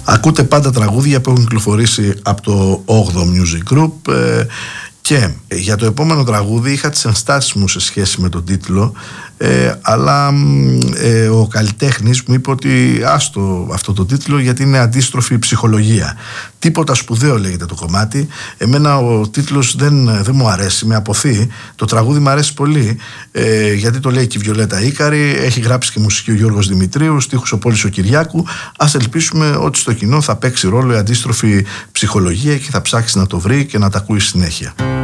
Ακούτε πάντα τραγούδια που έχουν κυκλοφορήσει από το 8ο Music Group, και για το επόμενο τραγούδι είχα τις ενστάσεις μου σε σχέση με τον τίτλο, αλλά ο καλλιτέχνης μου είπε ότι άστο αυτό το τίτλο γιατί είναι αντίστροφη ψυχολογία. Τίποτα σπουδαίο λέγεται το κομμάτι. Εμένα ο τίτλος δεν μου αρέσει, με αποθεί. Το τραγούδι μου αρέσει πολύ, γιατί το λέει και η Βιολέτα Ίκαρη, έχει γράψει και μουσική ο Γιώργος Δημητρίου, στίχους ο Πόλης ο Κυριάκου. Ας ελπίσουμε ότι στο κοινό θα παίξει ρόλο η αντίστροφη ψυχολογία και θα ψάξει να το βρει και να τα ακούει συνέχεια.